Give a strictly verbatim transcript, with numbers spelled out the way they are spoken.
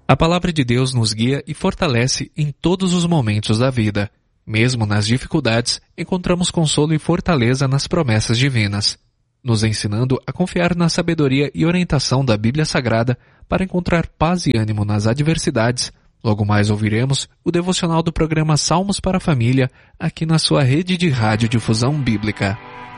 A palavra de Deus nos guia e fortalece em todos os momentos da vida. Mesmo nas dificuldades, encontramos consolo e fortaleza nas promessas divinas, nos ensinando a confiar na sabedoria e orientação da Bíblia Sagrada para encontrar paz e ânimo nas adversidades. Logo mais ouviremos o devocional do programa Salmos para a Família, aqui na sua rede de rádio difusão bíblica.